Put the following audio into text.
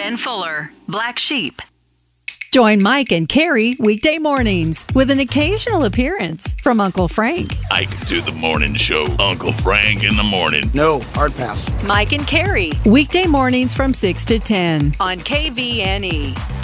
Ben Fuller, Black Sheep. Join Mike and Carrie weekday mornings with an occasional appearance from Uncle Frank. I can do the morning show. Uncle Frank in the morning. No, hard pass. Mike and Carrie weekday mornings from 6 to 10 on KVNE.